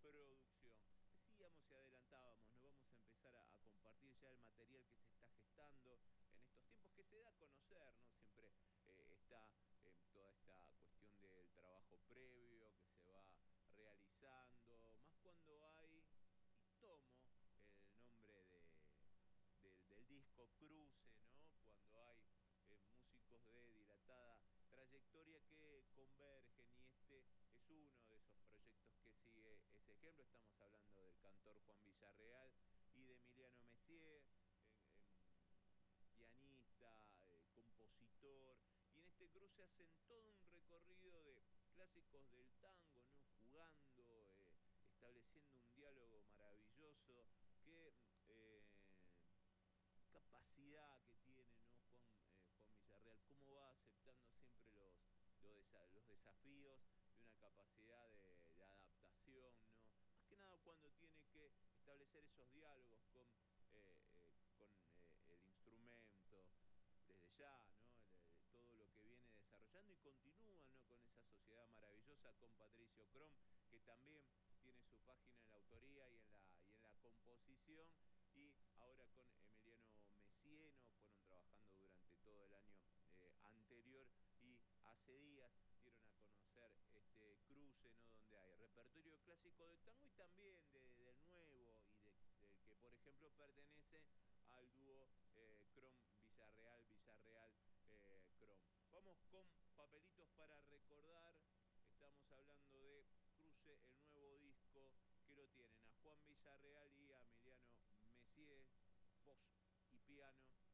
producción. Decíamos y adelantábamos, nos vamos a empezar a compartir ya el material que se está gestando en estos tiempos, que se da a conocer, ¿no? Siempre está toda esta cuestión del trabajo previo que se va realizando, más cuando hay, y tomo el nombre del disco Cruce, ¿no? Cuando hay músicos de dilatada trayectoria que convergen, y este es uno de esos proyectos que sigue ese ejemplo. Estamos hablando del cantor Juan Villarreal y de Emiliano Messier, pianista, compositor, y en este cruce hacen todo un recorrido de clásicos del tango, ¿no? Jugando, estableciendo un diálogo maravilloso que capacidad que tiene, ¿no? Juan Villarreal, cómo va aceptando siempre los desafíos de una capacidad de adaptación, ¿no? Más que nada cuando tiene que establecer esos diálogos con el instrumento, desde ya, ¿no? Todo lo que viene desarrollando y continúa, ¿no? Con esa sociedad maravillosa con Patricio Crom, que también tiene su página en la autoría y en la composición, y ahora con Emiliano Messieno fueron trabajando durante todo el año anterior, y hace días dieron a conocer este cruce, ¿no? Donde hay repertorio clásico de tango y también del nuevo, y del que por ejemplo pertenece al dúo Crom Villarreal, Villarreal Crom. Vamos con papelitos para recordar. Estamos hablando de Cruce, el nuevo disco, que lo tienen a Juan Villarreal y a Emiliano Messier, voz y piano,